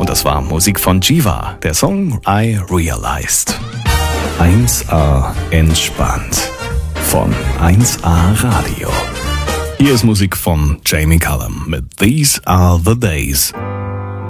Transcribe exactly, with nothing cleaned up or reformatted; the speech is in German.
Und das war Musik von Jiva, der Song I Realized. eins A entspannt von eins A Radio. Hier ist Musik von Jamie Cullum mit These Are the Days.